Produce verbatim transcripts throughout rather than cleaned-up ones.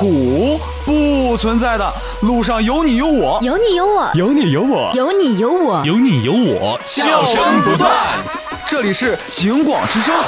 苦，不存在的。路上有你有我， 有你有我， 有你有我， 有你有我， 有你有我， 笑声不断。这里是警广之声。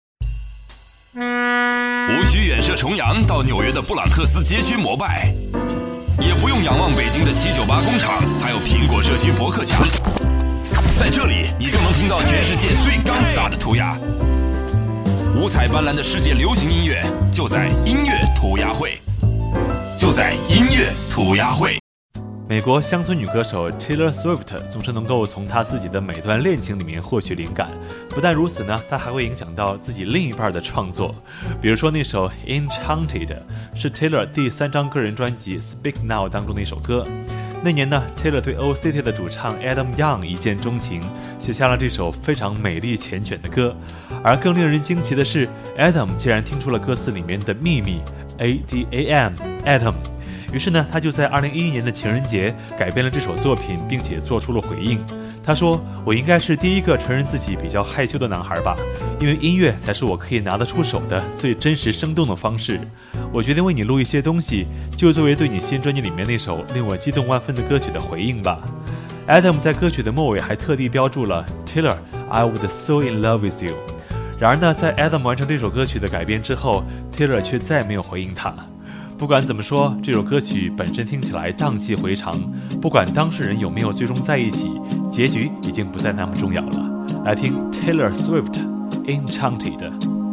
无需远涉重洋到纽约的布朗克斯街区膜拜，也不用仰望北京的七九八工厂，还有苹果社区博客墙。在这里，你就能听到全世界最钢 star 的涂鸦，五彩斑斓的世界流行音乐就在音乐涂鸦会，就在音乐涂鸦会。 美国乡村女歌手 Taylor Swift 总是能够从她自己的每段恋情里面获取灵感，不但如此呢，她还会影响到自己另一半的创作。比如说那首 Enchanted 是 Taylor 第三张个人专辑 Speak Now 当中的一首歌。那年呢 Taylor 对 O C T 的主唱 Adam Young 一见钟情，写下了这首非常美丽缱绻的歌。而更令人惊奇的是 Adam 竟然听出了歌词里面的秘密 A D A M Adam，于是呢，他就在二零一一年的情人节改编了这首作品，并且做出了回应。他说：“我应该是第一个承认自己比较害羞的男孩吧，因为音乐才是我可以拿得出手的最真实生动的方式。我决定为你录一些东西，就作为对你新专辑里面那首令我激动万分的歌曲的回应吧。” Adam 在歌曲的末尾还特地标注了 Taylor I would so in love with you。然而呢，在 Adam 完成这首歌曲的改编之后， Taylor 却再没有回应他。不管怎么说，这首歌曲本身听起来荡气回肠，不管当事人有没有最终在一起，结局已经不再那么重要了。来听 Taylor Swift Enchanted。